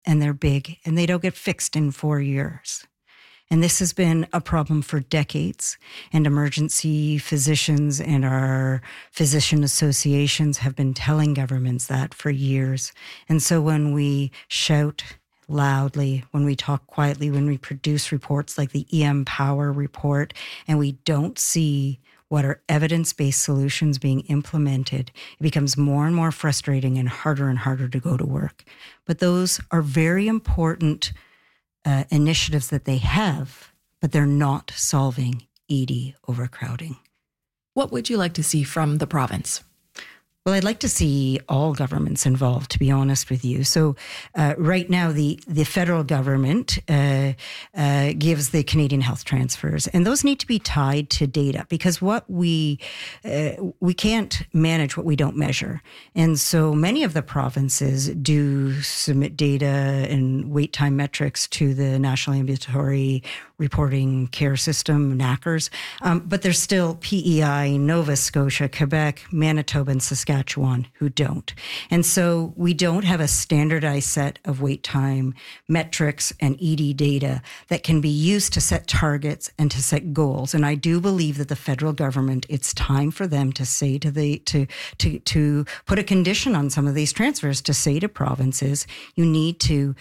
and they're big and they don't get fixed in 4 years. And this has been a problem for decades. And emergency physicians and our physician associations have been telling governments that for years. And so when we shout loudly, when we talk quietly, when we produce reports like the EM Power report, and we don't see what are evidence-based solutions being implemented, it becomes more and more frustrating and harder to go to work. But those are very important initiatives that they have, but they're not solving ED overcrowding. What would you like to see from the province? Well, I'd like to see all governments involved, to be honest with you. So right now, the federal government gives the Canadian health transfers, and those need to be tied to data, because what we can't manage what we don't measure. And so many of the provinces do submit data and wait time metrics to the National Ambulatory Reporting Care System, NACRS, but there's still PEI, Nova Scotia, Quebec, Manitoba, and Saskatchewan who don't. And so we don't have a standardized set of wait time metrics and ED data that can be used to set targets and to set goals. And I do believe that the federal government, it's time for them to say to put a condition on some of these transfers, to say to provinces, you need to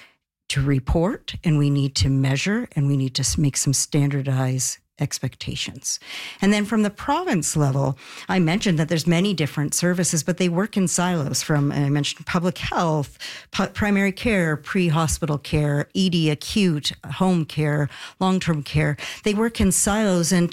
report, and we need to measure, and we need to make some standardized expectations. And then from the province level, I mentioned that there's many different services, but they work in silos. From, I mentioned public health, primary care, pre-hospital care, ED, acute, home care, long-term care. They work in silos, and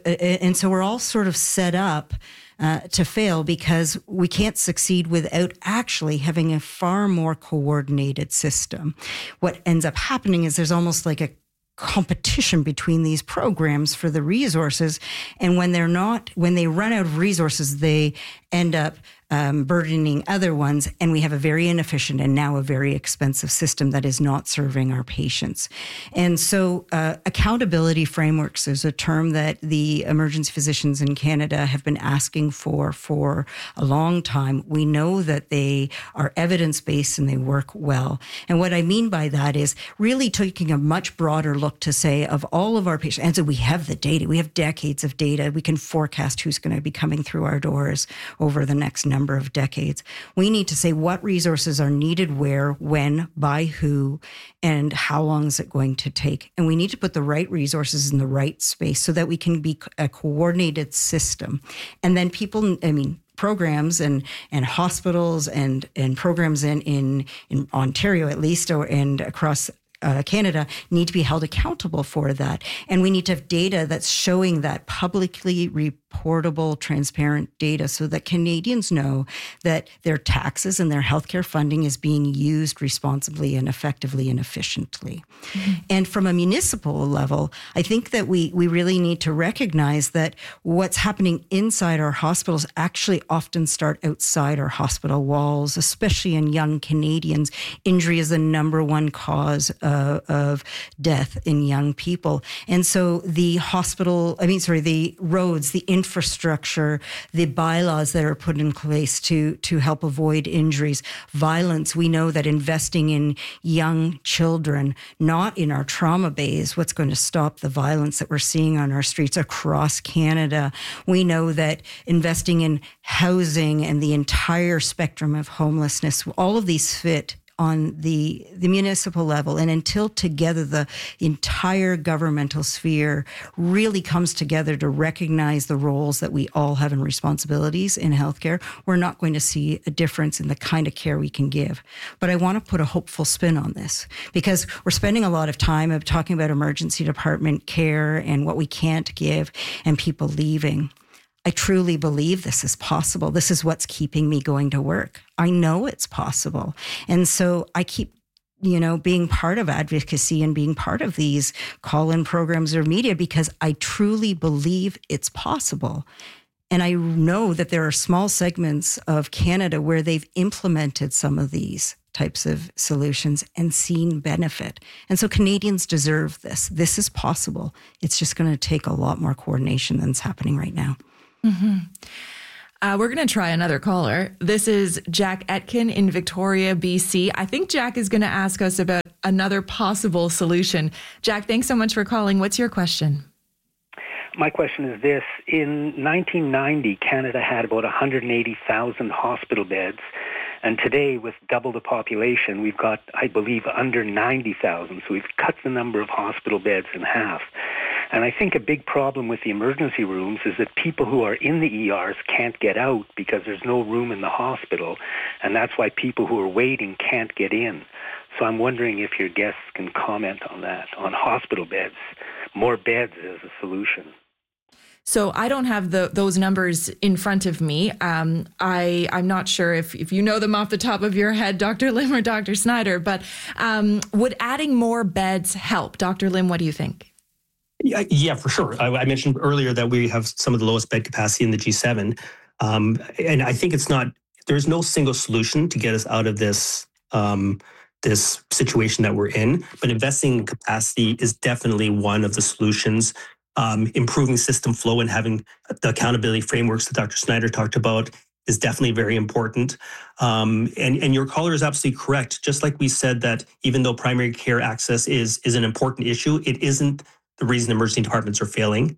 so we're all sort of set up to fail, because we can't succeed without actually having a far more coordinated system. What ends up happening is there's almost like a competition between these programs for the resources. And when they run out of resources, they end up burdening other ones. And we have a very inefficient and now a very expensive system that is not serving our patients. And so accountability frameworks is a term that the emergency physicians in Canada have been asking for a long time. We know that they are evidence-based and they work well. And what I mean by that is really taking a much broader look to say, of all of our patients, and so we have the data, we have decades of data, we can forecast who's going to be coming through our doors over the next number of decades. We need to say what resources are needed where, when, by who, and how long is it going to take. And we need to put the right resources in the right space so that we can be a coordinated system. And then programs and hospitals and programs in Ontario at least, and across Canada, need to be held accountable for that. And we need to have data that's showing that, publicly reportable, transparent data, so that Canadians know that their taxes and their healthcare funding is being used responsibly and effectively and efficiently. Mm-hmm. And from a municipal level, I think that we really need to recognize that what's happening inside our hospitals actually often start outside our hospital walls, especially in young Canadians. Injury is the number one cause of death in young people. And so the roads, the infrastructure, the bylaws that are put in place to help avoid injuries, violence. We know that investing in young children, not in our trauma bays, what's going to stop the violence that we're seeing on our streets across Canada. We know that investing in housing and the entire spectrum of homelessness, all of these fit on the municipal level. And until together the entire governmental sphere really comes together to recognize the roles that we all have and responsibilities in healthcare, we're not going to see a difference in the kind of care we can give. But I want to put a hopeful spin on this, because we're spending a lot of time talking about emergency department care and what we can't give and people leaving. I truly believe this is possible. This is what's keeping me going to work. I know it's possible. And so I keep, being part of advocacy and being part of these call-in programs or media, because I truly believe it's possible. And I know that there are small segments of Canada where they've implemented some of these types of solutions and seen benefit. And so Canadians deserve this. This is possible. It's just going to take a lot more coordination than's happening right now. Mm-hmm. We're going to try another caller. This is Jack Etkin in Victoria, BC. I think Jack is going to ask us about another possible solution. Jack, thanks so much for calling. What's your question? My question is this. In 1990, Canada had about 180,000 hospital beds. And today, with double the population, we've got, I believe, under 90,000. So we've cut the number of hospital beds in half. And I think a big problem with the emergency rooms is that people who are in the ERs can't get out because there's no room in the hospital. And that's why people who are waiting can't get in. So I'm wondering if your guests can comment on that, on hospital beds. More beds is a solution. So I don't have those numbers in front of me. I'm not sure if you know them off the top of your head, Dr. Lim or Dr. Snyder, but would adding more beds help? Dr. Lim, what do you think? Yeah, for sure. I mentioned earlier that we have some of the lowest bed capacity in the G7. And I think there's no single solution to get us out of this this situation that we're in, but investing in capacity is definitely one of the solutions. Improving system flow and having the accountability frameworks that Dr. Snyder talked about is definitely very important. And your caller is absolutely correct. Just like we said that even though primary care access is an important issue, it isn't the reason emergency departments are failing.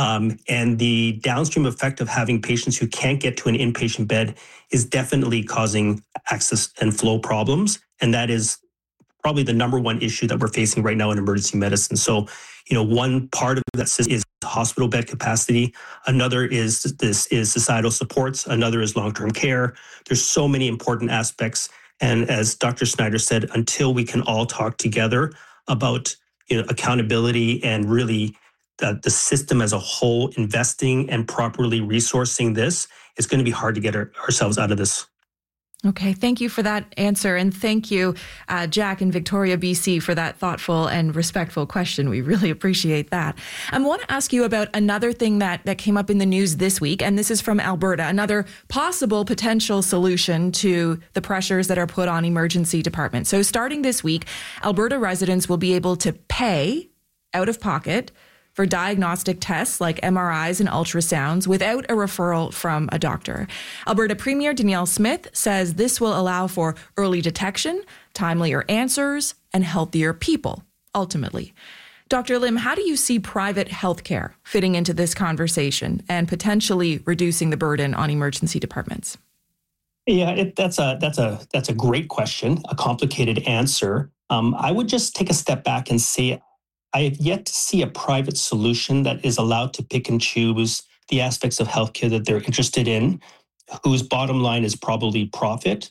And the downstream effect of having patients who can't get to an inpatient bed is definitely causing access and flow problems. And that is probably the number one issue that we're facing right now in emergency medicine. So, one part of that system is hospital bed capacity. Another is societal supports. Another is long-term care. There's so many important aspects. And as Dr. Snyder said, until we can all talk together about accountability and really the system as a whole investing and properly resourcing this, it's going to be hard to get ourselves out of this. Okay, thank you for that answer. And thank you, Jack in Victoria, BC, for that thoughtful and respectful question. We really appreciate that. I want to ask you about another thing that came up in the news this week, and this is from Alberta, another possible potential solution to the pressures that are put on emergency departments. So starting this week, Alberta residents will be able to pay out of pocket for diagnostic tests like MRIs and ultrasounds without a referral from a doctor. Alberta Premier Danielle Smith says this will allow for early detection, timelier answers, and healthier people, ultimately. Dr. Lim, how do you see private healthcare fitting into this conversation and potentially reducing the burden on emergency departments? Yeah, that's a great question, a complicated answer. I would just take a step back and say, I have yet to see a private solution that is allowed to pick and choose the aspects of healthcare that they're interested in, whose bottom line is probably profit,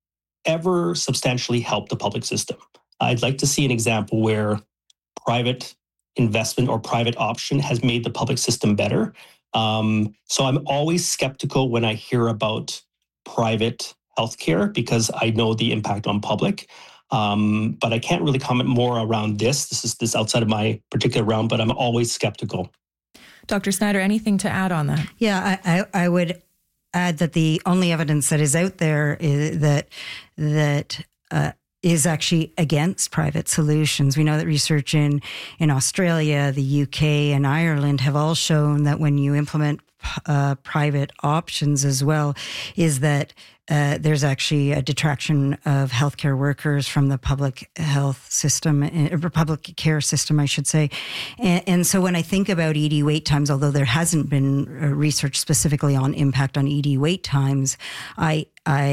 ever substantially help the public system. I'd like to see an example where private investment or private option has made the public system better. So I'm always skeptical when I hear about private healthcare because I know the impact on public. But I can't really comment more around this. This is outside of my particular realm, but I'm always skeptical. Dr. Snyder, anything to add on that? Yeah, I would add that the only evidence that is out there is that is actually against private solutions. We know that research in Australia, the UK, and Ireland have all shown that when you implement private options as well, is that there's actually a detraction of healthcare workers from the public health system, public care system, I should say. And so when I think about ED wait times, although there hasn't been research specifically on impact on ED wait times, I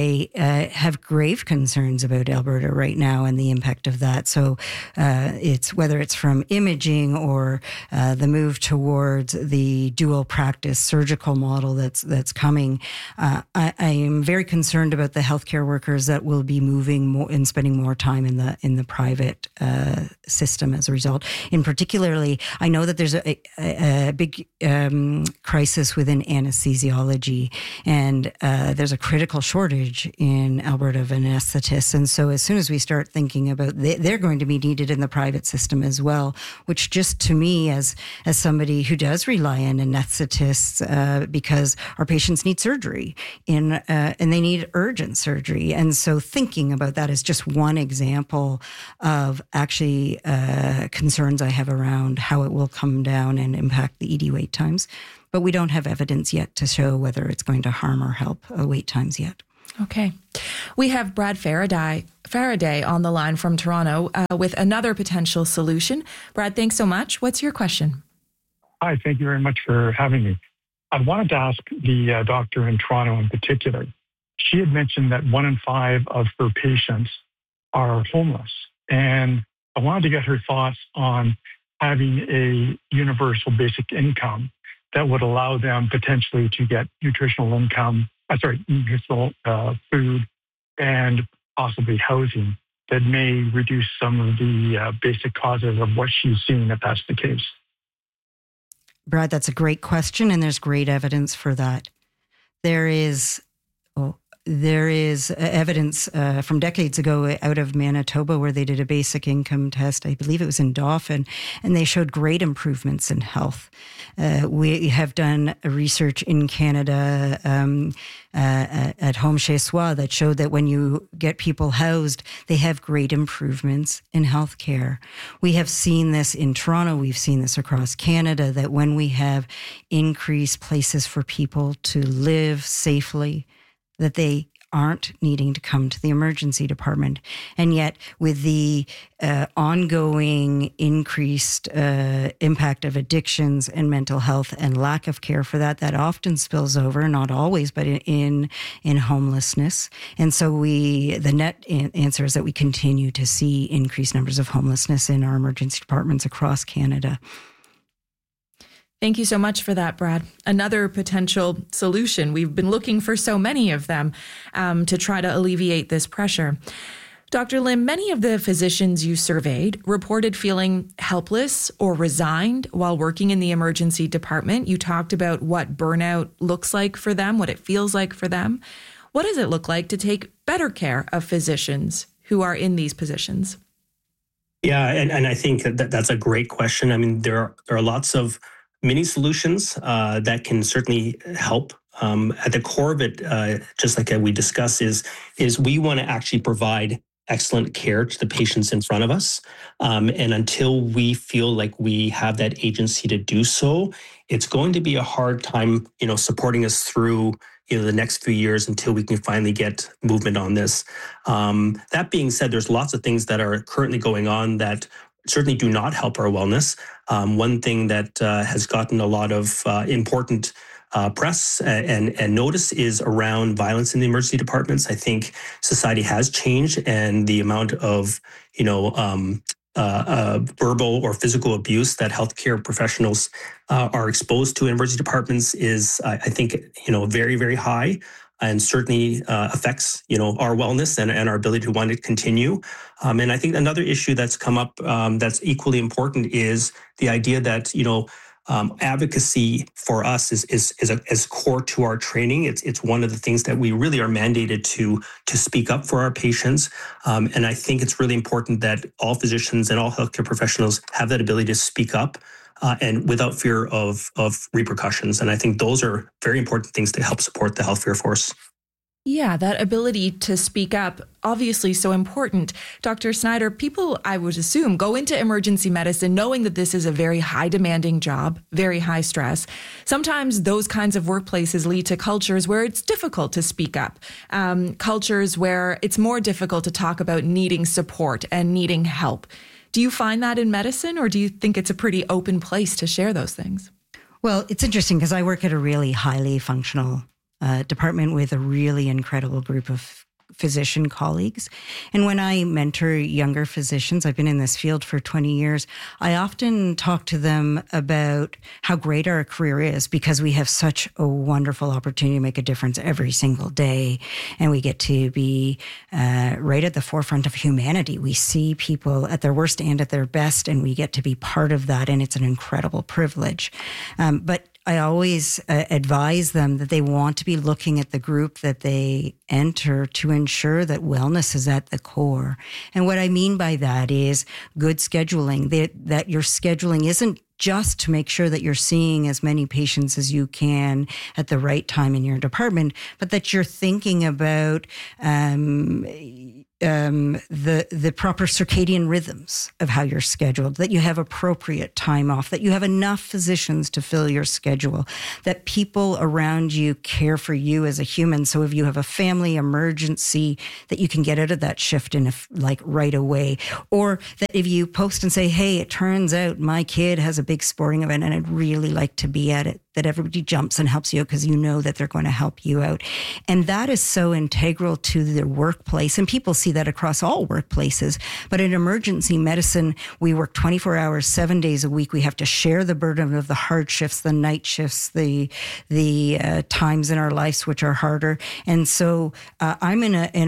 have grave concerns about Alberta right now and the impact of that. So it's whether it's from imaging or the move towards the dual practice surgical model that's coming. I am very concerned about the healthcare workers that will be moving more and spending more time in the private system as a result. In particularly, I know that there's a big crisis within anesthesiology, and there's a critical shortage in Alberta of anesthetists. And so as soon as we start thinking about they're going to be needed in the private system as well, which just to me as somebody who does rely on anesthetists because our patients need surgery and they need urgent surgery. And so thinking about that is just one example of actually concerns I have around how it will come down and impact the ED wait times. But we don't have evidence yet to show whether it's going to harm or help wait times yet. Okay. We have Brad Faraday on the line from Toronto with another potential solution. Brad, thanks so much. What's your question? Hi, thank you very much for having me. I wanted to ask the doctor in Toronto in particular. She had mentioned that 1 in 5 of her patients are homeless. And I wanted to get her thoughts on having a universal basic income that would allow them potentially to get nutritional food and possibly housing that may reduce some of the basic causes of what she's seeing if that's the case. Brad, that's a great question, and there's great evidence for that. There is evidence from decades ago out of Manitoba where they did a basic income test. I believe it was in Dauphin, and they showed great improvements in health. We have done research in Canada at Home Chez Soi that showed that when you get people housed, they have great improvements in healthcare. We have seen this in Toronto. We've seen this across Canada, that when we have increased places for people to live safely, that they aren't needing to come to the emergency department. And yet, with the ongoing increased impact of addictions and mental health and lack of care for that often spills over, not always, but in homelessness. And so the net answer is that we continue to see increased numbers of homelessness in our emergency departments across Canada. Thank you so much for that, Brad. Another potential solution. We've been looking for so many of them to try to alleviate this pressure. Dr. Lim, many of the physicians you surveyed reported feeling helpless or resigned while working in the emergency department. You talked about what burnout looks like for them, what it feels like for them. What does it look like to take better care of physicians who are in these positions? Yeah, and I think that's a great question. I mean, there are lots of many solutions that can certainly help. At the core of it, just like we discussed, is we want to actually provide excellent care to the patients in front of us. And until we feel like we have that agency to do so, it's going to be a hard time, supporting us through, the next few years until we can finally get movement on this. That being said, there's lots of things that are currently going on that certainly do not help our wellness. One thing that has gotten a lot of important press and notice is around violence in the emergency departments. I think society has changed, and the amount of verbal or physical abuse that healthcare professionals are exposed to in emergency departments is, I think, very, very high, and certainly affects, our wellness and our ability to want to continue. And I think another issue that's come up that's equally important is the idea that, advocacy for us is core to our training. It's one of the things that we really are mandated to speak up for our patients. And I think it's really important that all physicians and all healthcare professionals have that ability to speak up and without fear of repercussions. And I think those are very important things to help support the healthcare force. Yeah, that ability to speak up, obviously so important. Dr. Snyder, people, I would assume, go into emergency medicine knowing that this is a very high demanding job, very high stress. Sometimes those kinds of workplaces lead to cultures where it's difficult to speak up, cultures where it's more difficult to talk about needing support and needing help. Do you find that in medicine, or do you think it's a pretty open place to share those things? Well, it's interesting because I work at a really highly functional department with a really incredible group of physician colleagues. And when I mentor younger physicians, I've been in this field for 20 years, I often talk to them about how great our career is because we have such a wonderful opportunity to make a difference every single day. And we get to be right at the forefront of humanity. We see people at their worst and at their best, and we get to be part of that. And it's an incredible privilege. But I always advise them that they want to be looking at the group that they enter to ensure that wellness is at the core. And what I mean by that is good scheduling, that your scheduling isn't just to make sure that you're seeing as many patients as you can at the right time in your department, but that you're thinking about the proper circadian rhythms of how you're scheduled, that you have appropriate time off, that you have enough physicians to fill your schedule, that people around you care for you as a human. So if you have a family emergency, that you can get out of that shift right away. Or that if you post and say, hey, it turns out my kid has a big sporting event and I'd really like to be at it, that everybody jumps and helps you out because you know that they're going to help you out. And that is so integral to the workplace. And people see that across all workplaces. But in emergency medicine, we work 24 hours, 7 days a week. We have to share the burden of the hard shifts, the night shifts, the times in our lives which are harder. And so I'm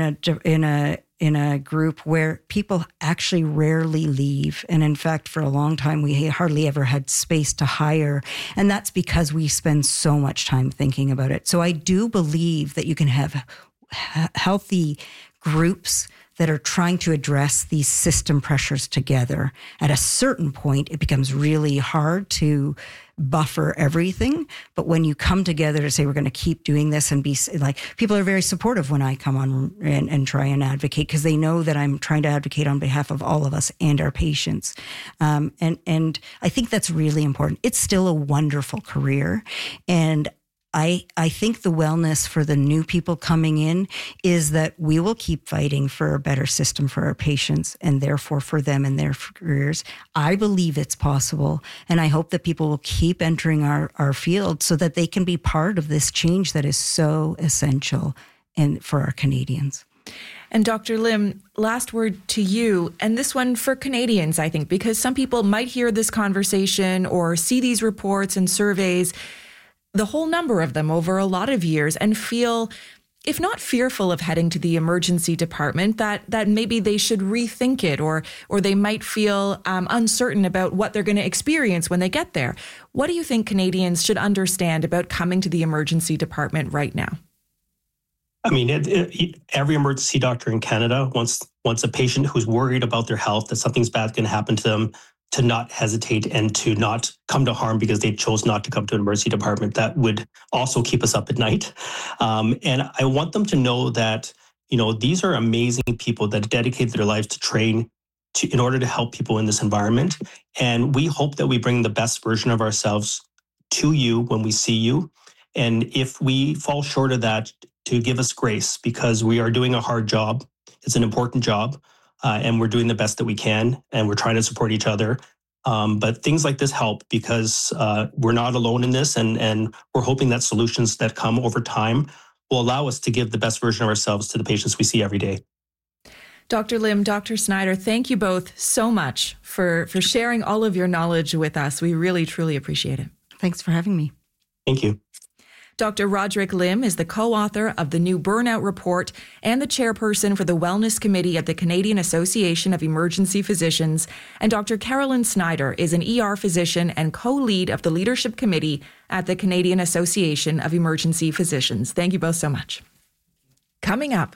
in a group where people actually rarely leave. And in fact, for a long time, we hardly ever had space to hire. And that's because we spend so much time thinking about it. So I do believe that you can have healthy groups that are trying to address these system pressures together. At a certain point, it becomes really hard to buffer everything. But when you come together to say, we're going to keep doing this and be like, people are very supportive when I come on and try and advocate, because they know that I'm trying to advocate on behalf of all of us and our patients. And I think that's really important. It's still a wonderful career. And I think the wellness for the new people coming in is that we will keep fighting for a better system for our patients and therefore for them and their careers. I believe it's possible. And I hope that people will keep entering our field so that they can be part of this change that is so essential for our Canadians. And Dr. Lim, last word to you, and this one for Canadians, I think, because some people might hear this conversation or see these reports and surveys, the whole number of them over a lot of years, and feel, if not fearful of heading to the emergency department, that maybe they should rethink it, or they might feel uncertain about what they're going to experience when they get there. What do you think Canadians should understand about coming to the emergency department right now? I mean, every emergency doctor in Canada wants a patient who's worried about their health, that something's bad going to happen to them, to not hesitate and to not come to harm because they chose not to come to an emergency department. That would also keep us up at night. And I want them to know that, these are amazing people that dedicate their lives to train in order to help people in this environment. And we hope that we bring the best version of ourselves to you when we see you. And if we fall short of that, to give us grace, because we are doing a hard job. It's an important job. And we're doing the best that we can, and we're trying to support each other. But things like this help because we're not alone in this, and we're hoping that solutions that come over time will allow us to give the best version of ourselves to the patients we see every day. Dr. Lim, Dr. Snyder, thank you both so much for sharing all of your knowledge with us. We really, truly appreciate it. Thanks for having me. Thank you. Dr. Roderick Lim is the co-author of the new Burnout Report and the chairperson for the Wellness Committee at the Canadian Association of Emergency Physicians. And Dr. Carolyn Snyder is an ER physician and co-lead of the Leadership Committee at the Canadian Association of Emergency Physicians. Thank you both so much. Coming up.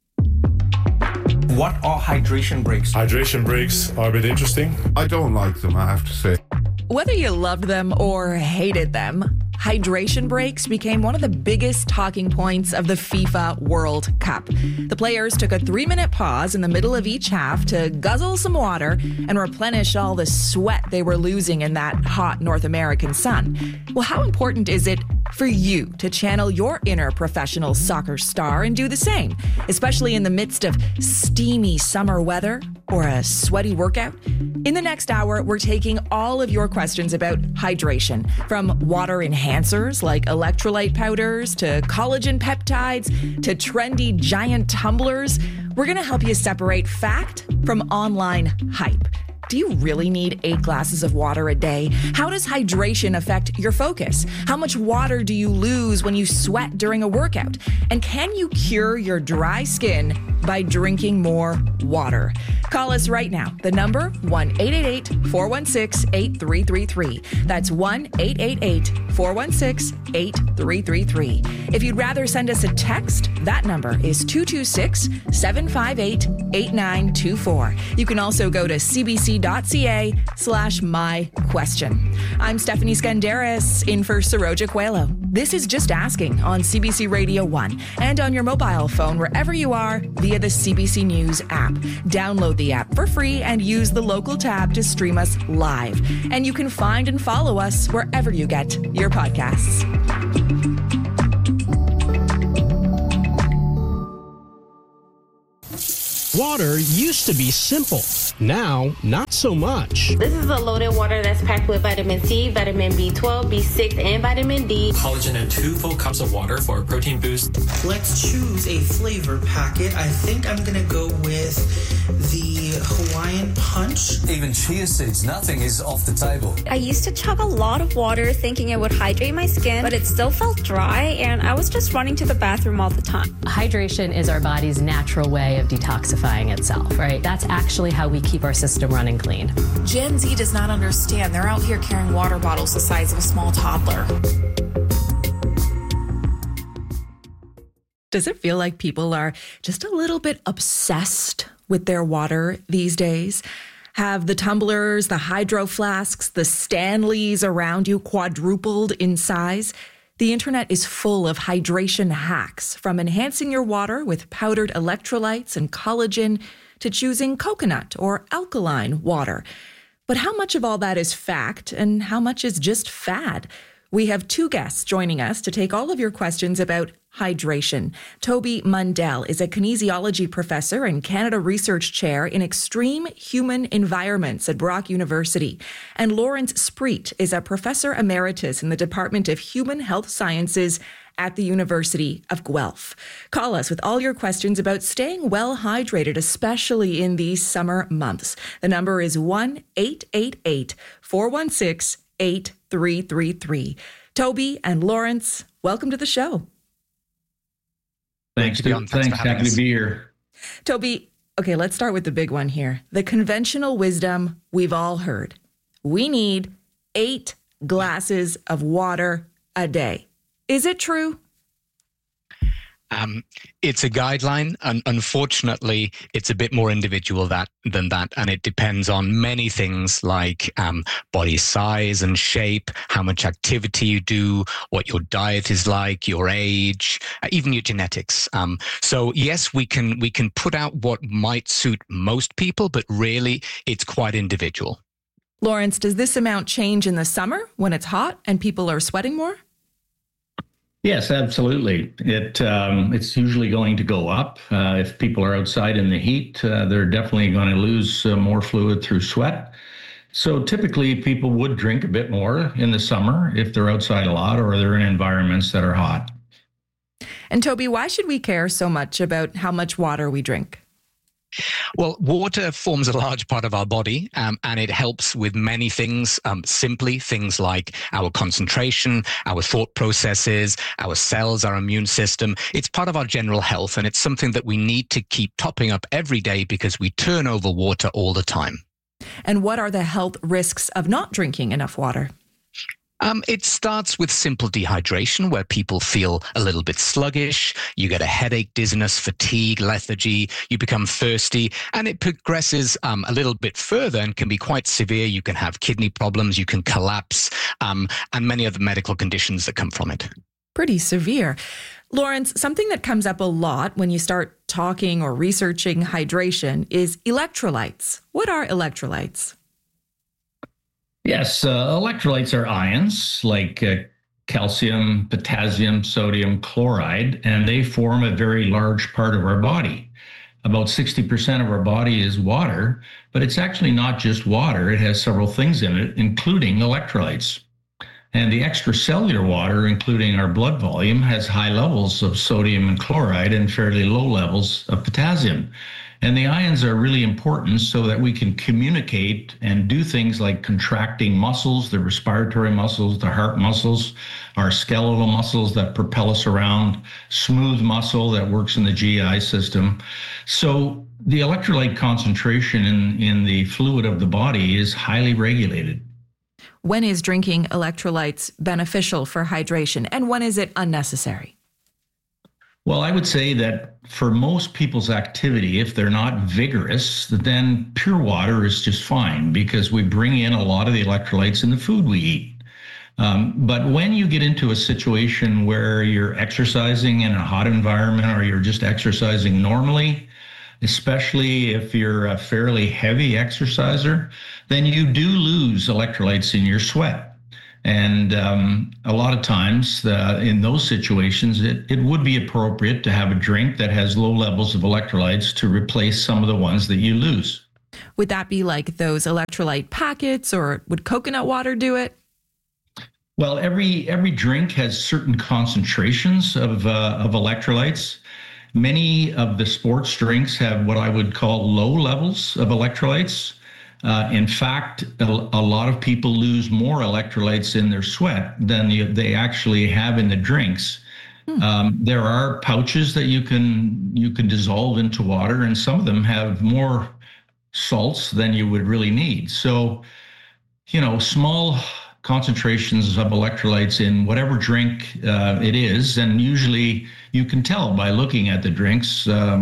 What are hydration breaks? Hydration breaks are a bit interesting. I don't like them, I have to say. Whether you loved them or hated them, hydration breaks became one of the biggest talking points of the FIFA World Cup. The players took a 3-minute pause in the middle of each half to guzzle some water and replenish all the sweat they were losing in that hot North American sun. Well, how important is it for you to channel your inner professional soccer star and do the same, especially in the midst of steamy summer weather or a sweaty workout? In the next hour, we're taking all of your questions about hydration, from water enhancers like electrolyte powders to collagen peptides to trendy giant tumblers. We're going to help you separate fact from online hype. Do you really need 8 glasses of water a day? How does hydration affect your focus? How much water do you lose when you sweat during a workout? And can you cure your dry skin by drinking more water? Call us right now. The number, 1-888-416-8333. That's 1-888-416-8333. If you'd rather send us a text, that number is 226-758-8924. You can also go to cbc.ca/myquestion. I'm Stephanie Skandaris, in for Saroja Coelho. This is Just Asking on CBC Radio 1 and on your mobile phone wherever you are via the CBC News app. Download the app for free and use the local tab to stream us live. And you can find and follow us wherever you get your podcasts. Water used to be simple. Now, not so much. This is a loaded water that's packed with vitamin C, vitamin B12, B6, and vitamin D. Collagen and 2 full cups of water for a protein boost. Let's choose a flavor packet. I think I'm going to go with the Hawaiian Punch. Even chia seeds, nothing is off the table. I used to chug a lot of water thinking it would hydrate my skin, but it still felt dry, and I was just running to the bathroom all the time. Hydration is our body's natural way of detoxifying itself, right? That's actually how we keep our system running clean. Gen Z does not understand. They're out here carrying water bottles the size of a small toddler. Does it feel like people are just a little bit obsessed with their water these days? Have the tumblers, the hydro flasks, the Stanleys around you quadrupled in size? The internet is full of hydration hacks, from enhancing your water with powdered electrolytes and collagen to choosing coconut or alkaline water. But how much of all that is fact and how much is just fad? We have two guests joining us to take all of your questions about hydration. Toby Mundell is a kinesiology professor and Canada Research Chair in Extreme Human Environments at Brock University. And Lawrence Spreet is a professor emeritus in the Department of Human Health Sciences at the University of Guelph. Call us with all your questions about staying well hydrated, especially in these summer months. The number is 1-888-416-8333. Toby and Lawrence, welcome to the show. Thanks, happy to be here. Toby, okay, let's start with the big one here. The conventional wisdom we've all heard. We need 8 glasses of water a day. Is it true? It's a guideline, and unfortunately, it's a bit more individual than that, and it depends on many things like body size and shape, how much activity you do, what your diet is like, your age, even your genetics. So yes, we can put out what might suit most people, but really, it's quite individual. Lawrence, does this amount change in the summer when it's hot and people are sweating more? Yes, absolutely. It's usually going to go up. If people are outside in the heat, they're definitely going to lose more fluid through sweat. So typically people would drink a bit more in the summer if they're outside a lot or they're in environments that are hot. And Toby, why should we care so much about how much water we drink? Well, water forms a large part of our body, and it helps with many things, simply things like our concentration, our thought processes, our cells, our immune system. It's part of our general health, and it's something that we need to keep topping up every day because we turn over water all the time. And what are the health risks of not drinking enough water? It starts with simple dehydration, where people feel a little bit sluggish. You get a headache, dizziness, fatigue, lethargy. You become thirsty, and it progresses a little bit further and can be quite severe. You can have kidney problems, you can collapse, and many other medical conditions that come from it. Pretty severe. Lawrence, something that comes up a lot when you start talking or researching hydration is electrolytes. What are electrolytes? Yes, electrolytes are ions like calcium, potassium, sodium, chloride, and they form a very large part of our body. About 60% of our body is water, but it's actually not just water. It has several things in it, including electrolytes. And the extracellular water, including our blood volume, has high levels of sodium and chloride and fairly low levels of potassium. And the ions are really important so that we can communicate and do things like contracting muscles, the respiratory muscles, the heart muscles, our skeletal muscles that propel us around, smooth muscle that works in the GI system. So the electrolyte concentration in the fluid of the body is highly regulated. When is drinking electrolytes beneficial for hydration, and when is it unnecessary? Well, I would say that for most people's activity, if they're not vigorous, then pure water is just fine because we bring in a lot of the electrolytes in the food we eat. But when you get into a situation where you're exercising in a hot environment or you're just exercising normally, especially if you're a fairly heavy exerciser, then you do lose electrolytes in your sweat. And a lot of times in those situations, it would be appropriate to have a drink that has low levels of electrolytes to replace some of the ones that you lose. Would that be like those electrolyte packets, or would coconut water do it? Well, every drink has certain concentrations of electrolytes. Many of the sports drinks have what I would call low levels of electrolytes. In fact, a lot of people lose more electrolytes in their sweat than they actually have in the drinks. There are pouches that you can dissolve into water, and some of them have more salts than you would really need. So, small concentrations of electrolytes in whatever drink it is, and usually you can tell by looking at the drinks,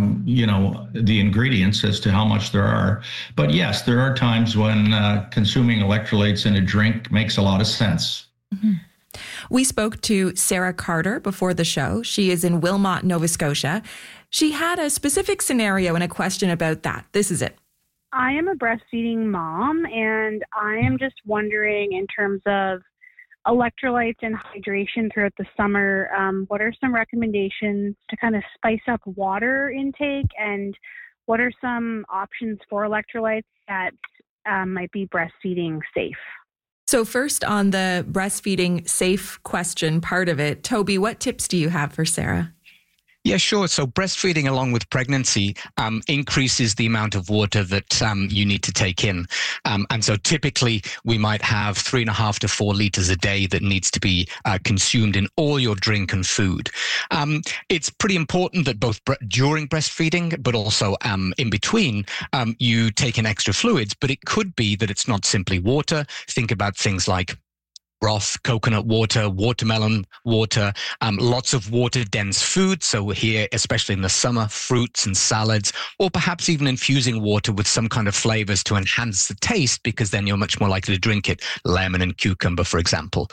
the ingredients as to how much there are. But yes, there are times when consuming electrolytes in a drink makes a lot of sense. Mm-hmm. We spoke to Sarah Carter before the show. She is in Wilmot, Nova Scotia. She had a specific scenario and a question about that. This is it. I am a breastfeeding mom, and I am just wondering, in terms of electrolytes and hydration throughout the summer, what are some recommendations to kind of spice up water intake, and what are some options for electrolytes that might be breastfeeding safe? So first, on the breastfeeding safe question part of it, Toby, what tips do you have for Sarah? Yeah, sure. So breastfeeding along with pregnancy increases the amount of water that you need to take in. And so typically we might have 3.5 to 4 liters a day that needs to be consumed in all your drink and food. It's pretty important that both during breastfeeding, but also in between, you take in extra fluids. But it could be that it's not simply water. Think about things like broth, coconut water, watermelon water, lots of water-dense food. So here, especially in the summer, fruits and salads, or perhaps even infusing water with some kind of flavors to enhance the taste, because then you're much more likely to drink it. Lemon and cucumber, for example.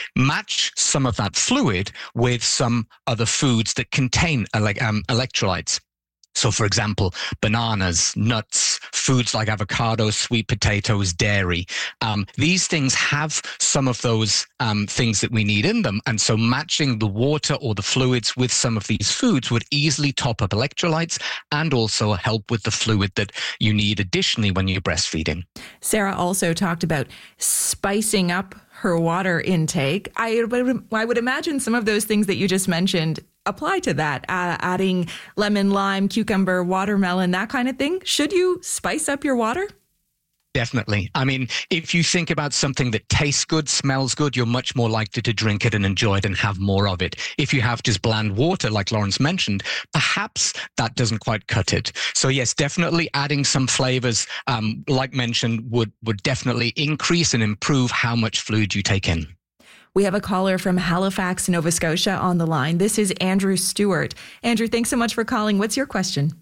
Match some of that fluid with some other foods that contain electrolytes. So, for example, bananas, nuts, foods like avocados, sweet potatoes, dairy. These things have some of those things that we need in them. And so matching the water or the fluids with some of these foods would easily top up electrolytes and also help with the fluid that you need additionally when you're breastfeeding. Sarah also talked about spicing up her water intake. I would imagine some of those things that you just mentioned apply to that, adding lemon, lime, cucumber, watermelon, that kind of thing. Should you spice up your water? Definitely. I mean, if you think about something that tastes good, smells good, you're much more likely to drink it and enjoy it and have more of it. If you have just bland water, like Lawrence mentioned, perhaps that doesn't quite cut it. So yes, definitely adding some flavors, like mentioned, would definitely increase and improve how much fluid you take in. We have a caller from Halifax, Nova Scotia on the line. This is Andrew Stewart. Andrew, thanks so much for calling. What's your question?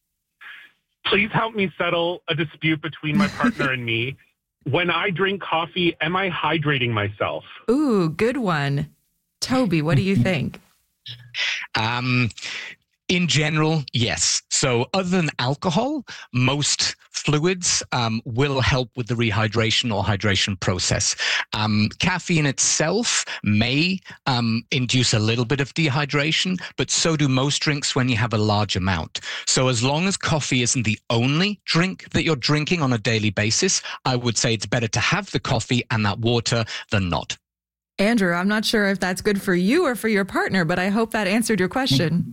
Please help me settle a dispute between my partner and me. When I drink coffee, am I hydrating myself? Ooh, good one. Toby, what do you think? In general, yes. So other than alcohol, most fluids will help with the rehydration or hydration process. Caffeine itself may induce a little bit of dehydration, but so do most drinks when you have a large amount. So as long as coffee isn't the only drink that you're drinking on a daily basis, I would say it's better to have the coffee and that water than not. Andrew, I'm not sure if that's good for you or for your partner, but I hope that answered your question.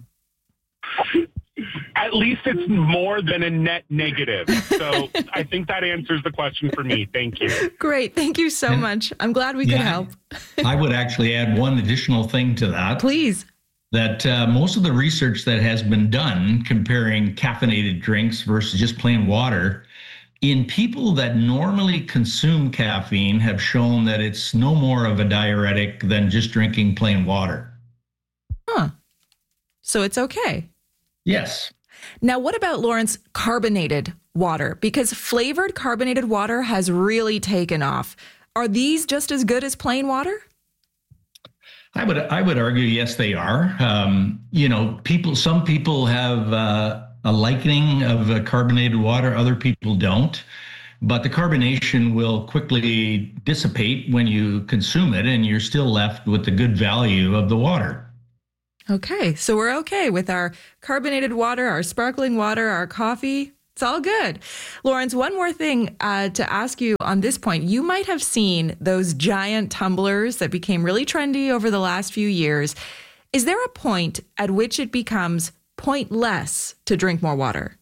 At least it's more than a net negative. So I think that answers the question for me. Thank you. Great. Thank you so much. I'm glad we could help. I would actually add one additional thing to that. Please. That most of the research that has been done comparing caffeinated drinks versus just plain water, in people that normally consume caffeine, have shown that it's no more of a diuretic than just drinking plain water. Huh. So it's okay. Yes. Now, what about, Lawrence, carbonated water? Because flavored carbonated water has really taken off. Are these just as good as plain water? I would argue, yes, they are. Some people have a likening of carbonated water, other people don't. But the carbonation will quickly dissipate when you consume it, and you're still left with the good value of the water. Okay, so we're okay with our carbonated water, our sparkling water, our coffee. It's all good. Lawrence, one more thing to ask you on this point. You might have seen those giant tumblers that became really trendy over the last few years. Is there a point at which it becomes pointless to drink more water?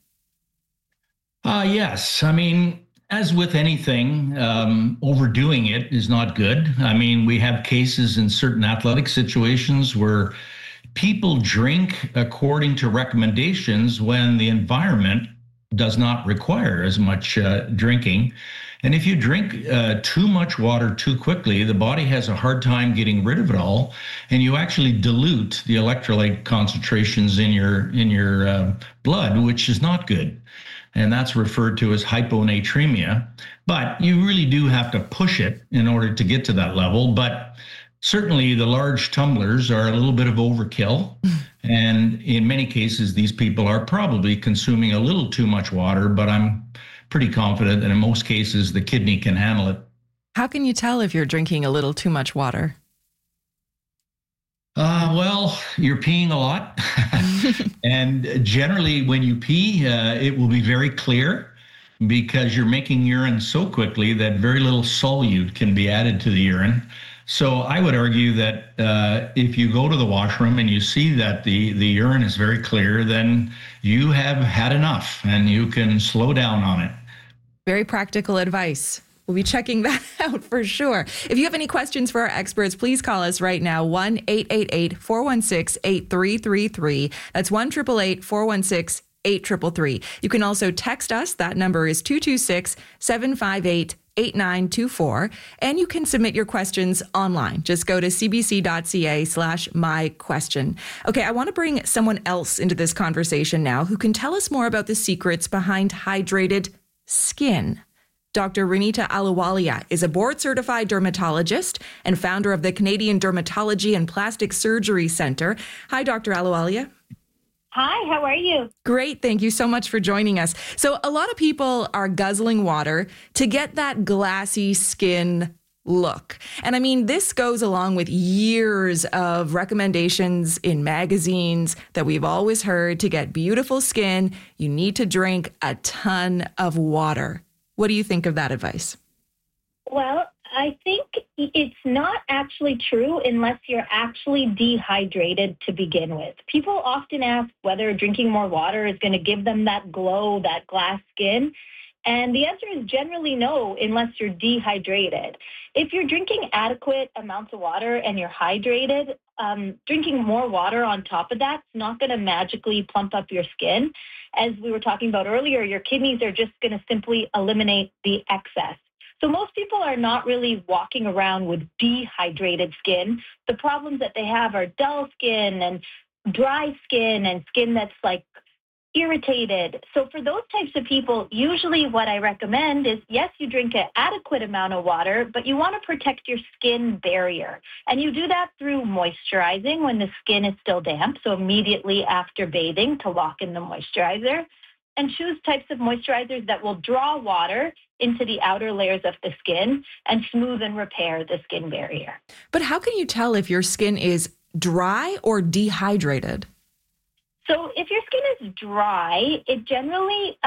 Yes. I mean, as with anything, overdoing it is not good. I mean, we have cases in certain athletic situations where people drink according to recommendations when the environment does not require as much drinking. And if you drink too much water too quickly, the body has a hard time getting rid of it all, and you actually dilute the electrolyte concentrations in your blood, which is not good. And that's referred to as hyponatremia. But you really do have to push it in order to get to that level. But certainly the large tumblers are a little bit of overkill. And in many cases, these people are probably consuming a little too much water, but I'm pretty confident that in most cases, the kidney can handle it. How can you tell if you're drinking a little too much water? Well, you're peeing a lot. And generally when you pee, it will be very clear because you're making urine so quickly that very little solute can be added to the urine. So I would argue that if you go to the washroom and you see that the urine is very clear, then you have had enough and you can slow down on it. Very practical advice. We'll be checking that out for sure. If you have any questions for our experts, please call us right now, 1-888-416-8333. That's 1-888-416-8333. You can also text us. That number is 226-758-8924. And you can submit your questions online. Just go to cbc.ca/myquestion. Okay, I want to bring someone else into this conversation now who can tell us more about the secrets behind hydrated skin. Dr. Renita Ahluwalia is a board-certified dermatologist and founder of the Canadian Dermatology and Plastic Surgery Centre. Hi, Dr. Ahluwalia. Hi, how are you? Great. Thank you so much for joining us. So a lot of people are guzzling water to get that glassy skin look. And I mean, this goes along with years of recommendations in magazines that we've always heard to get beautiful skin, you need to drink a ton of water. What do you think of that advice? Well, I think it's not actually true unless you're actually dehydrated to begin with. People often ask whether drinking more water is going to give them that glow, that glass skin. And the answer is generally no, unless you're dehydrated. If you're drinking adequate amounts of water and you're hydrated, drinking more water on top of that's not going to magically plump up your skin. As we were talking about earlier, your kidneys are just going to simply eliminate the excess. So most people are not really walking around with dehydrated skin. The problems that they have are dull skin and dry skin and skin that's like irritated. So for those types of people, usually what I recommend is, yes, you drink an adequate amount of water, but you want to protect your skin barrier. And you do that through moisturizing when the skin is still damp, so immediately after bathing to lock in the moisturizer. And choose types of moisturizers that will draw water into the outer layers of the skin and smooth and repair the skin barrier. But how can you tell if your skin is dry or dehydrated? So if your skin is dry, it generally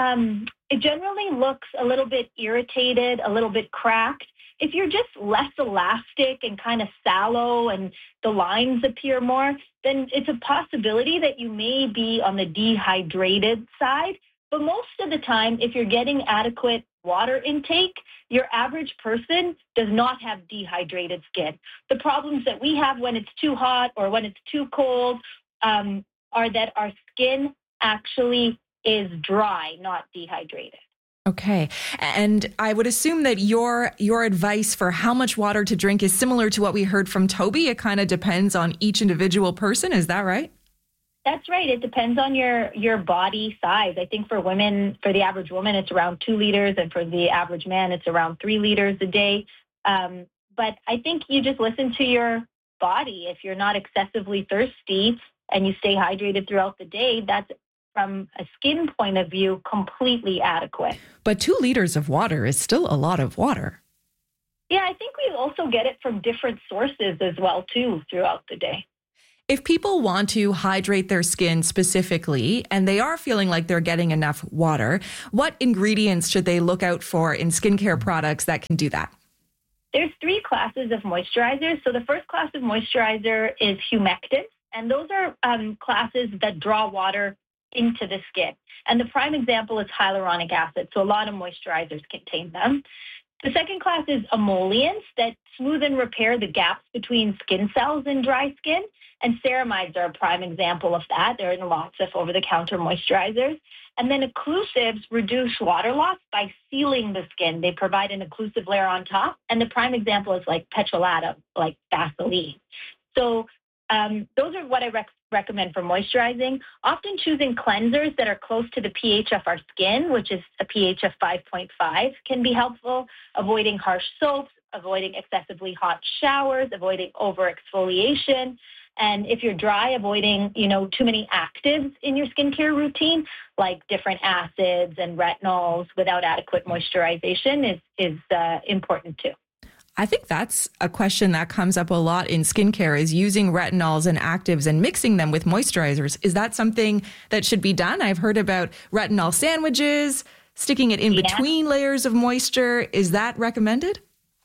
looks a little bit irritated, a little bit cracked. If you're just less elastic and kind of sallow and the lines appear more, then it's a possibility that you may be on the dehydrated side. But most of the time, if you're getting adequate water intake, your average person does not have dehydrated skin. The problems that we have when it's too hot or when it's too cold are that our skin actually is dry, not dehydrated. Okay. And I would assume that your advice for how much water to drink is similar to what we heard from Toby. It kind of depends on each individual person. Is that right? That's right. It depends on your body size. I think for women, for the average woman, it's around 2 liters, and for the average man, it's around 3 liters a day. But I think you just listen to your body. If you're not excessively thirsty and you stay hydrated throughout the day, that's, from a skin point of view, completely adequate. But 2 liters of water is still a lot of water. Yeah, I think we also get it from different sources as well, too, throughout the day. If people want to hydrate their skin specifically, and they are feeling like they're getting enough water, what ingredients should they look out for in skincare products that can do that? There's 3 classes of moisturizers. So the first class of moisturizer is humectants, and those are classes that draw water into the skin. And the prime example is hyaluronic acid. So a lot of moisturizers contain them. The second class is emollients that smooth and repair the gaps between skin cells in dry skin. And ceramides are a prime example of that. They're in lots of over-the-counter moisturizers. And then occlusives reduce water loss by sealing the skin. They provide an occlusive layer on top. And the prime example is like petrolatum, like Vaseline. So those are what I recommend for moisturizing. Often choosing cleansers that are close to the pH of our skin, which is a pH of 5.5, can be helpful. Avoiding harsh soaps, avoiding excessively hot showers, avoiding over-exfoliation. And if you're dry, avoiding, too many actives in your skincare routine, like different acids and retinols without adequate moisturization is important too. I think that's a question that comes up a lot in skincare, is using retinols and actives and mixing them with moisturizers. Is that something that should be done? I've heard about retinol sandwiches, sticking it in between layers of moisture. Is that recommended?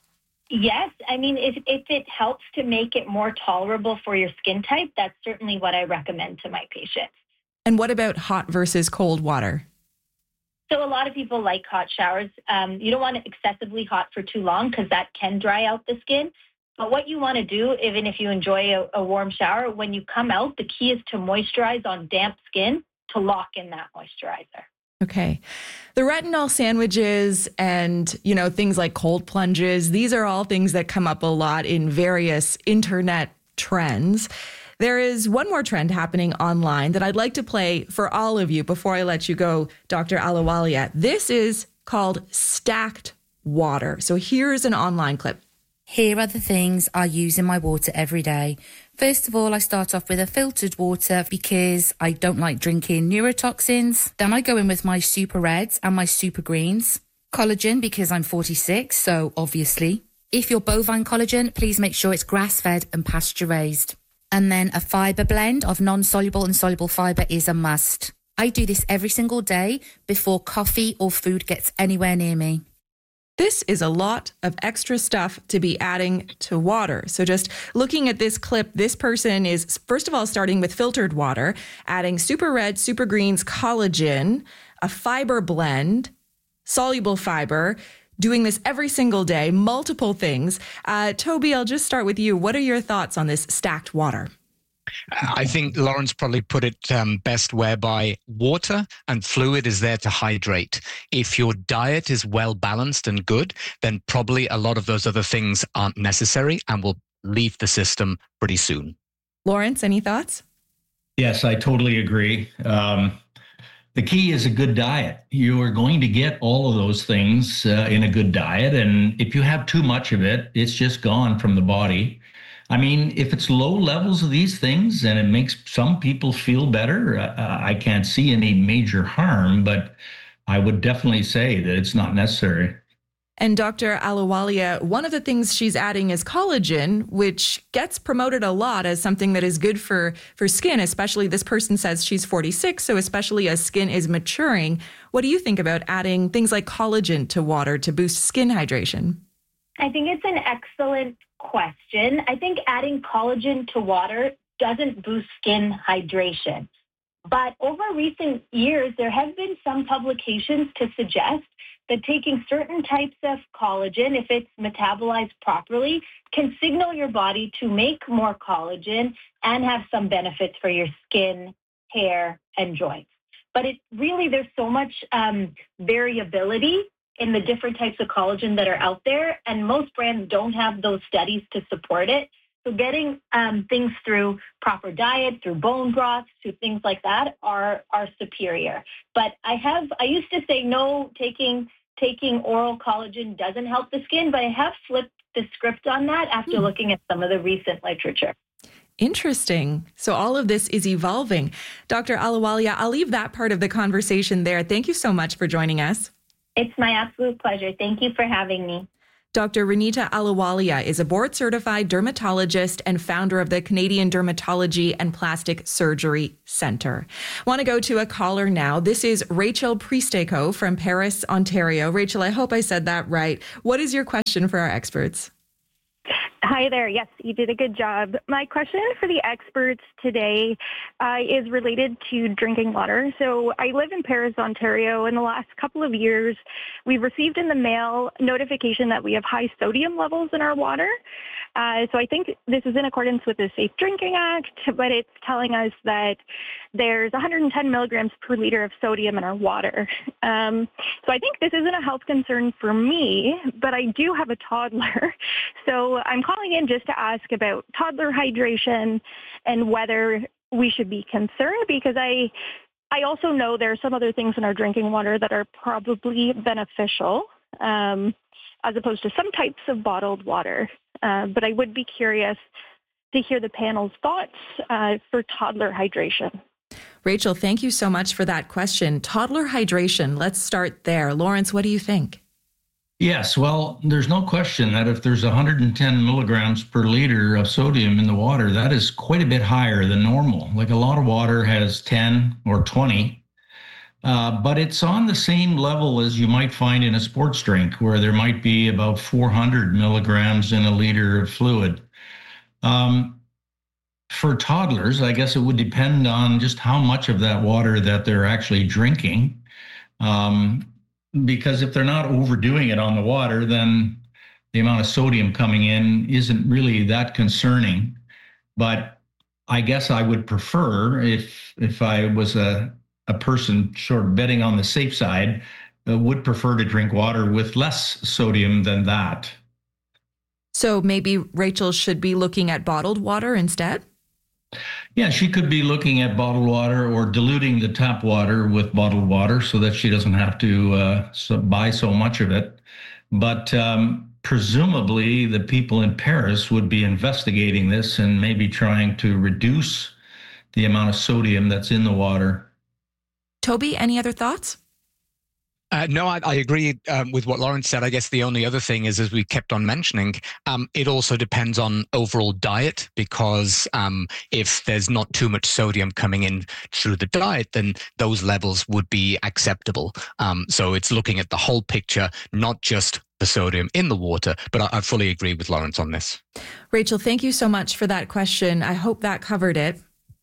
Yes. I mean, if it helps to make it more tolerable for your skin type, that's certainly what I recommend to my patients. And what about hot versus cold water? So a lot of people like hot showers. You don't want it excessively hot for too long because that can dry out the skin. But what you want to do, even if you enjoy a warm shower, when you come out, the key is to moisturize on damp skin to lock in that moisturizer. Okay. The retinol sandwiches and, things like cold plunges, these are all things that come up a lot in various internet trends. There is one more trend happening online that I'd like to play for all of you before I let you go, Dr. Ahluwalia. This is called stacked water. So here's an online clip. Here are the things I use in my water every day. First of all, I start off with a filtered water because I don't like drinking neurotoxins. Then I go in with my super reds and my super greens. Collagen because I'm 46, so obviously. If you're bovine collagen, please make sure it's grass-fed and pasture-raised. And then a fibre blend of non-soluble and soluble fibre is a must. I do this every single day before coffee or food gets anywhere near me. This is a lot of extra stuff to be adding to water. So just looking at this clip, this person is, first of all, starting with filtered water, adding super red, super greens, collagen, a fiber blend, soluble fiber, doing this every single day, multiple things. Toby, I'll just start with you. What are your thoughts on this stacked water? I think Lawrence probably put it best, whereby water and fluid is there to hydrate. If your diet is well balanced and good, then probably a lot of those other things aren't necessary and will leave the system pretty soon. Lawrence, any thoughts? Yes, I totally agree. The key is a good diet. You are going to get all of those things in a good diet. And if you have too much of it, it's just gone from the body. I mean, if it's low levels of these things and it makes some people feel better, I can't see any major harm, but I would definitely say that it's not necessary. And Dr. Ahluwalia, one of the things she's adding is collagen, which gets promoted a lot as something that is good for skin, especially this person says she's 46, so especially as skin is maturing. What do you think about adding things like collagen to water to boost skin hydration? I think it's an excellent question. I think adding collagen to water doesn't boost skin hydration. But over recent years, there have been some publications to suggest that taking certain types of collagen, if it's metabolized properly, can signal your body to make more collagen and have some benefits for your skin, hair, and joints. But there's so much variability in the different types of collagen that are out there, and most brands don't have those studies to support it. So getting things through proper diet, through bone broth, through things like that are superior. But I used to say no taking taking oral collagen doesn't help the skin, but I have flipped the script on that after looking at some of the recent literature. Interesting. So all of this is evolving. Dr. Ahluwalia, I'll leave that part of the conversation there. Thank you so much for joining us. It's my absolute pleasure. Thank you for having me. Dr. Renita Ahluwalia is a board-certified dermatologist and founder of the Canadian Dermatology and Plastic Surgery Centre. Want to go to a caller now. This is Rachel Priesteco from Paris, Ontario. Rachel, I hope I said that right. What is your question for our experts? Hi there. Yes, you did a good job. My question for the experts today is related to drinking water. So I live in Paris, Ontario. In the last couple of years, we've received in the mail notification that we have high sodium levels in our water. So I think this is in accordance with the Safe Drinking Act, but it's telling us that there's 110 milligrams per liter of sodium in our water. So I think this isn't a health concern for me, but I do have a toddler. So I'm calling in just to ask about toddler hydration and whether we should be concerned, because I also know there are some other things in our drinking water that are probably beneficial, as opposed to some types of bottled water. But I would be curious to hear the panel's thoughts for toddler hydration. Rachel, thank you so much for that question. Toddler hydration, let's start there. Lawrence, what do you think? Yes, well, there's no question that if there's 110 milligrams per liter of sodium in the water, that is quite a bit higher than normal. Like a lot of water has 10 or 20. But it's on the same level as you might find in a sports drink, where there might be about 400 milligrams in a liter of fluid. For toddlers, I guess it would depend on just how much of that water that they're actually drinking. Because if they're not overdoing it on the water, then the amount of sodium coming in isn't really that concerning. But I guess I would prefer, if I was a person sort of betting on the safe side, would prefer to drink water with less sodium than that. So maybe Rachel should be looking at bottled water instead? Yeah, she could be looking at bottled water or diluting the tap water with bottled water so that she doesn't have to buy so much of it. But presumably the people in Paris would be investigating this and maybe trying to reduce the amount of sodium that's in the water. Toby, any other thoughts? No, I agree with what Lawrence said. I guess the only other thing is, as we kept on mentioning, it also depends on overall diet, because if there's not too much sodium coming in through the diet, then those levels would be acceptable. So it's looking at the whole picture, not just the sodium in the water. But I fully agree with Lawrence on this. Rachel, thank you so much for that question. I hope that covered it.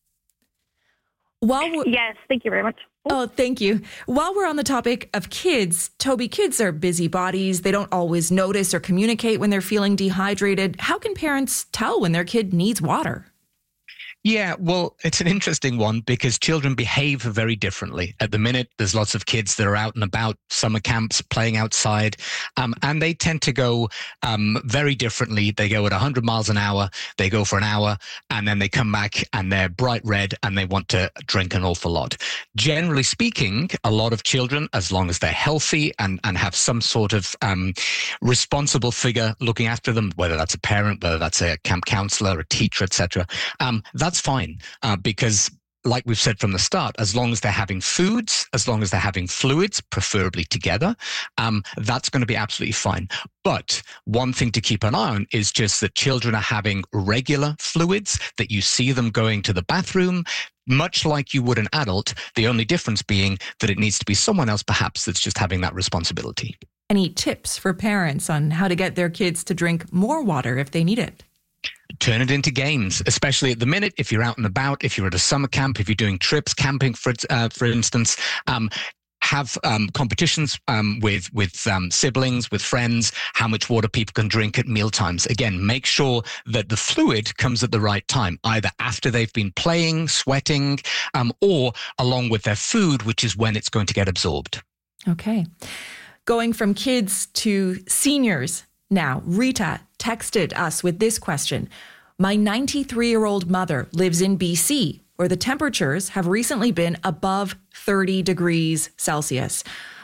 Yes, thank you very much. Oh, thank you. While we're on the topic of kids, Toby, kids are busy bodies. They don't always notice or communicate when they're feeling dehydrated. How can parents tell when their kid needs water? Yeah, well, it's an interesting one because children behave very differently. At the minute, there's lots of kids that are out and about, summer camps, playing outside, and they tend to go very differently. They go at 100 miles an hour, they go for an hour, and then they come back and they're bright red and they want to drink an awful lot. Generally speaking, a lot of children, as long as they're healthy and have some sort of responsible figure looking after them, whether that's a parent, whether that's a camp counselor, a teacher, etc., that's fine, because like we've said from the start, as long as they're having foods, as long as they're having fluids, preferably together, that's going to be absolutely fine. But one thing to keep an eye on is just that children are having regular fluids, that you see them going to the bathroom, much like you would an adult, the only difference being that it needs to be someone else perhaps that's just having that responsibility. Any tips for parents on how to get their kids to drink more water if they need it? Turn it into games, especially at the minute. If you're out and about, if you're at a summer camp, if you're doing trips, camping, for instance, have competitions with siblings, with friends, how much water people can drink at meal times. Again, make sure that the fluid comes at the right time, either after they've been playing, sweating, or along with their food, which is when it's going to get absorbed. Okay. Going from kids to seniors now, Rita texted us with this question. My 93-year-old mother lives in BC, where the temperatures have recently been above 30 degrees Celsius.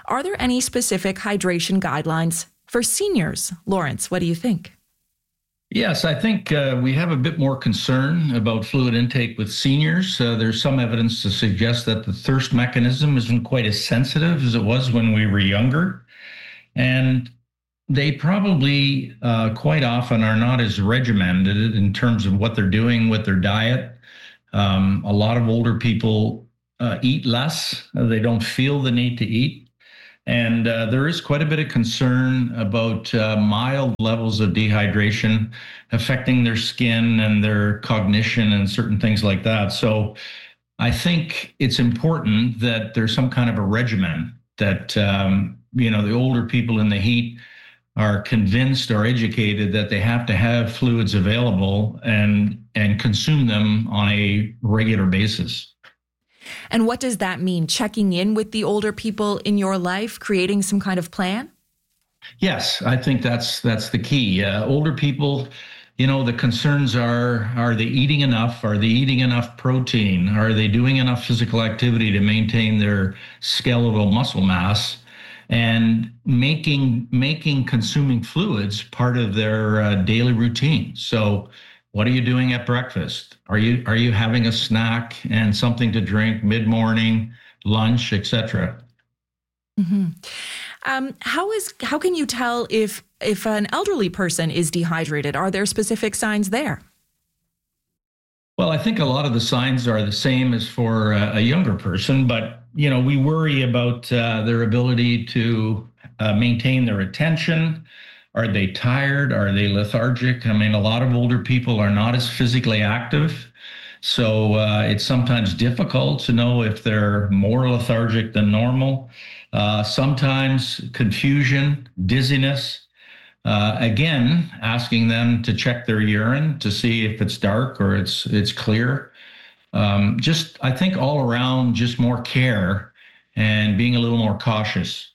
Are there any specific hydration guidelines for seniors? Lawrence, what do you think? Yes, I think we have a bit more concern about fluid intake with seniors. There's some evidence to suggest that the thirst mechanism isn't quite as sensitive as it was when we were younger. And they probably quite often are not as regimented in terms of what they're doing with their diet. A lot of older people eat less. They don't feel the need to eat. And there is quite a bit of concern about mild levels of dehydration affecting their skin and their cognition and certain things like that. So I think it's important that there's some kind of a regimen that, the older people in the heat are convinced or educated that they have to have fluids available and consume them on a regular basis. And what does that mean? Checking in with the older people in your life, creating some kind of plan? Yes, I think that's the key. Older people, the concerns are they eating enough? Are they eating enough protein? Are they doing enough physical activity to maintain their skeletal muscle mass? And making consuming fluids part of their daily routine. So what are you doing at breakfast? Are you having a snack and something to drink mid-morning, lunch, etc.? Mm-hmm. How can you tell if an elderly person is dehydrated? Are there specific signs there? Well, I think a lot of the signs are the same as for a younger person, but we worry about their ability to maintain their attention. Are they tired? Are they lethargic? I mean, a lot of older people are not as physically active. So it's sometimes difficult to know if they're more lethargic than normal. Sometimes confusion, dizziness. Again, asking them to check their urine to see if it's dark or it's clear. I think all around, just more care and being a little more cautious.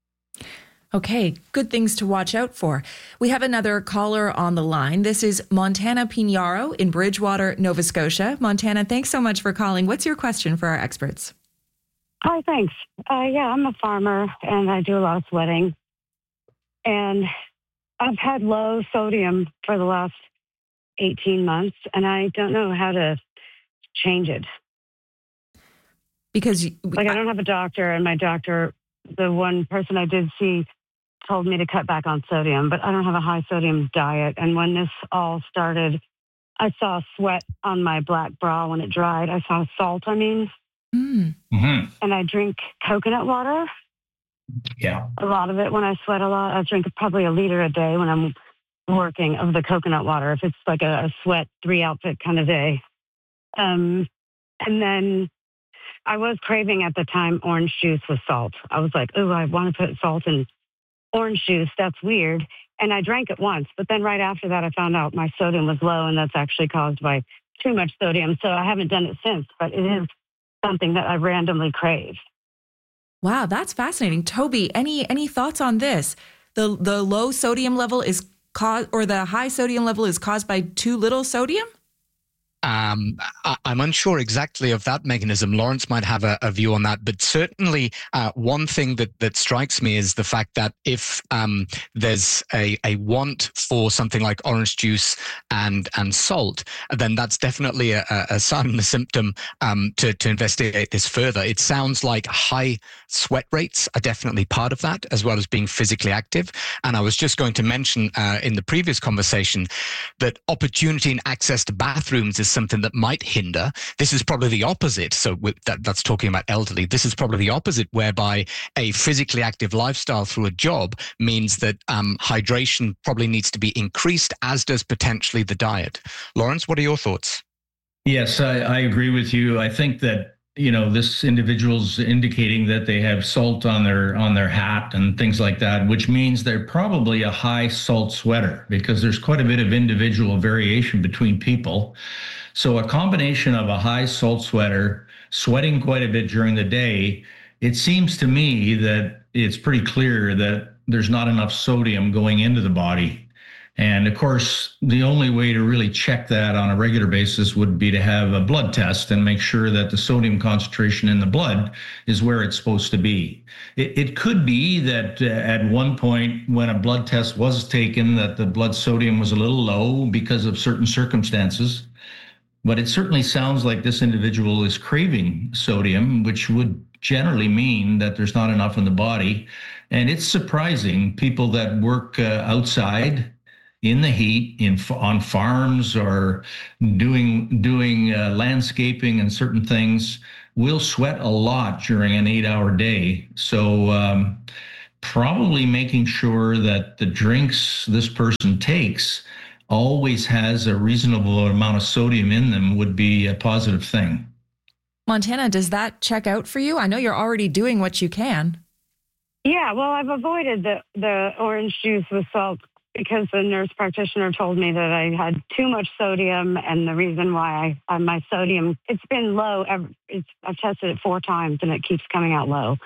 Okay, good things to watch out for. We have another caller on the line. This is Montana Pinaro in Bridgewater, Nova Scotia. Montana, thanks so much for calling. What's your question for our experts? Hi, thanks. I'm a farmer and I do a lot of sweating. And I've had low sodium for the last 18 months and I don't know how to change it. Because I don't have a doctor, and my doctor, the one person I did see, told me to cut back on sodium, but I don't have a high sodium diet. And when this all started, I saw sweat on my black bra when it dried. I saw salt, Mm. Mm-hmm. And I drink coconut water. Yeah. A lot of it when I sweat a lot. I drink probably a liter a day when I'm working of the coconut water, if it's like a sweat 3 outfit kind of day. And then I was craving at the time orange juice with salt. I was like, oh, I want to put salt in orange juice. That's weird. And I drank it once. But then right after that, I found out my sodium was low, and that's actually caused by too much sodium. So I haven't done it since, but it is something that I randomly crave. Wow, that's fascinating. Toby, any thoughts on this? The low sodium level is caused, or the high sodium level is caused by too little sodium? I'm unsure exactly of that mechanism. Lawrence might have a view on that, but certainly one thing that strikes me is the fact that if there's a want for something like orange juice and salt, then that's definitely a sign and a symptom to investigate this further. It sounds like high sweat rates are definitely part of that, as well as being physically active. And I was just going to mention in the previous conversation that opportunity and access to bathrooms is something that might hinder. This is probably the opposite. So that's talking about elderly. This is probably the opposite, whereby a physically active lifestyle through a job means that hydration probably needs to be increased, as does potentially the diet. Lawrence, what are your thoughts? Yes, I agree with you. I think that this individual's indicating that they have salt on their hat and things like that, which means they're probably a high salt sweater, because there's quite a bit of individual variation between people. So a combination of a high salt sweater, sweating quite a bit during the day, it seems to me that it's pretty clear that there's not enough sodium going into the body. And of course, the only way to really check that on a regular basis would be to have a blood test and make sure that the sodium concentration in the blood is where it's supposed to be. It could be that at one point when a blood test was taken, that the blood sodium was a little low because of certain circumstances. But it certainly sounds like this individual is craving sodium, which would generally mean that there's not enough in the body. And it's surprising, people that work outside in the heat, on farms or doing landscaping and certain things, will sweat a lot during an 8-hour day. So probably making sure that the drinks this person takes always has a reasonable amount of sodium in them would be a positive thing. Montana, does that check out for you? I know you're already doing what you can. Yeah, well, I've avoided the orange juice with salt because the nurse practitioner told me that I had too much sodium, and the reason why my sodium, it's been low. I've tested it 4 times, and it keeps coming out low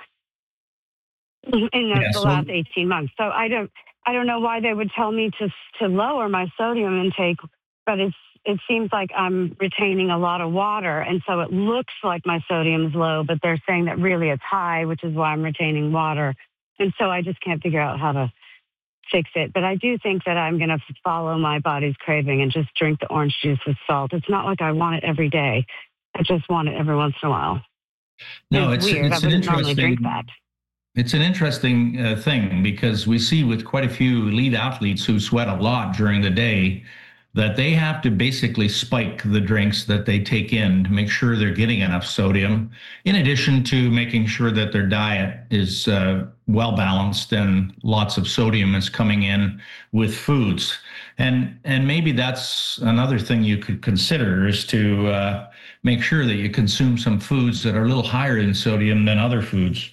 in the last 18 months. So I don't know why they would tell me to lower my sodium intake, but it seems like I'm retaining a lot of water, and so it looks like my sodium is low, but they're saying that really it's high, which is why I'm retaining water. And so I just can't figure out how to fix it. But I do think that I'm going to follow my body's craving and just drink the orange juice with salt. It's not like I want it every day. I just want it every once in a while. No, it's weird. I wouldn't normally drink that. It's an interesting thing because we see with quite a few elite athletes who sweat a lot during the day that they have to basically spike the drinks that they take in to make sure they're getting enough sodium, in addition to making sure that their diet is well balanced and lots of sodium is coming in with foods. And maybe that's another thing you could consider, is to make sure that you consume some foods that are a little higher in sodium than other foods.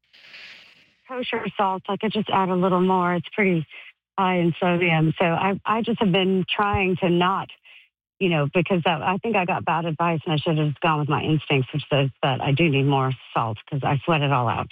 Kosher salt, I could just add a little more. It's pretty high in sodium. So I just have been trying to not, because I think I got bad advice and I should have gone with my instincts, which says that I do need more salt because I sweat it all out.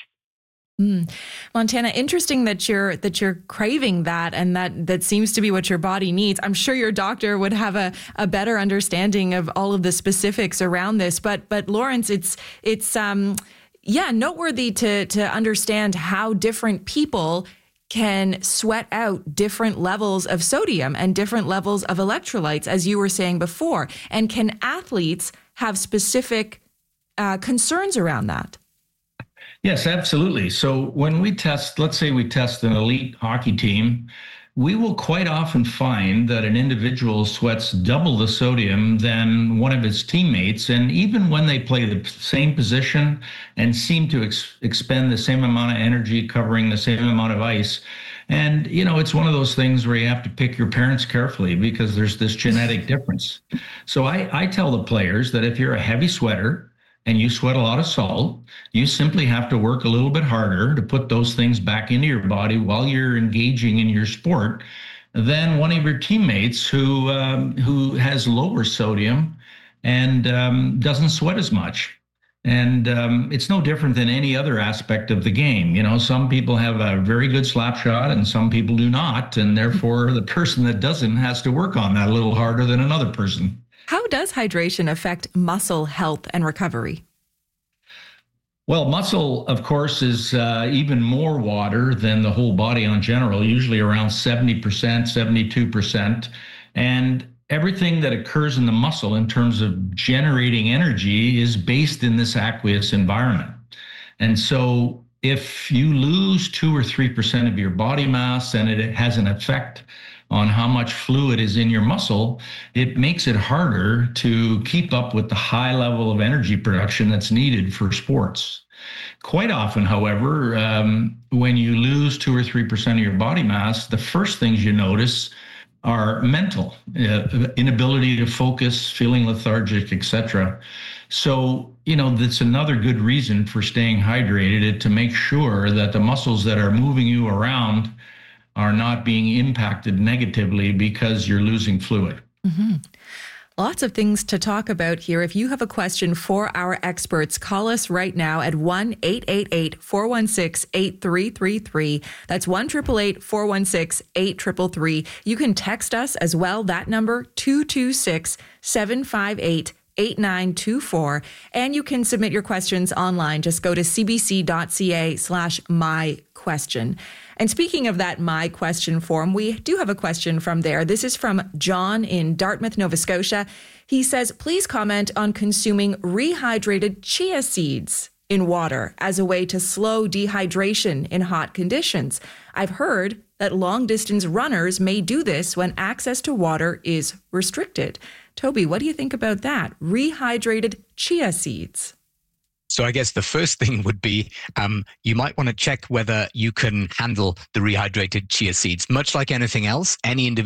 Montana, interesting that you're craving that, and that seems to be what your body needs. I'm sure your doctor would have a better understanding of all of the specifics around this. But Lawrence, it's noteworthy to understand how different people can sweat out different levels of sodium and different levels of electrolytes, as you were saying before. And can athletes have specific concerns around that? Yes, absolutely. So when we test, let's say we test an elite hockey team, we will quite often find that an individual sweats double the sodium than one of his teammates. And even when they play the same position and seem to expend the same amount of energy covering the same amount of ice. And, it's one of those things where you have to pick your parents carefully because there's this genetic difference. So I tell the players that if you're a heavy sweater and you sweat a lot of salt, you simply have to work a little bit harder to put those things back into your body while you're engaging in your sport than one of your teammates who has lower sodium and doesn't sweat as much. And it's no different than any other aspect of the game. Some people have a very good slap shot and some people do not. And therefore, the person that doesn't has to work on that a little harder than another person. How does hydration affect muscle health and recovery? Well, muscle, of course, is even more water than the whole body in general, usually around 70%, 72%. And everything that occurs in the muscle in terms of generating energy is based in this aqueous environment. And so if you lose 2 or 3% of your body mass and it has an effect on how much fluid is in your muscle, it makes it harder to keep up with the high level of energy production that's needed for sports. Quite often, however, when you lose 2 or 3% of your body mass, the first things you notice are mental, inability to focus, feeling lethargic, etc. So, that's another good reason for staying hydrated, to make sure that the muscles that are moving you around are not being impacted negatively because you're losing fluid. Mm-hmm. Lots of things to talk about here. If you have a question for our experts, call us right now at 1-888-416-8333. That's 1-888-416-8333. You can text us as well. That number, 226-758-8924. And you can submit your questions online. Just go to cbc.ca/myquestion. And speaking of that My Question form, we do have a question from there. This is from John in Dartmouth, Nova Scotia. He says, please comment on consuming rehydrated chia seeds in water as a way to slow dehydration in hot conditions. I've heard that long-distance runners may do this when access to water is restricted. Toby, what do you think about that? Rehydrated chia seeds. So I guess the first thing would be you might want to check whether you can handle the rehydrated chia seeds. Much like anything else, any individual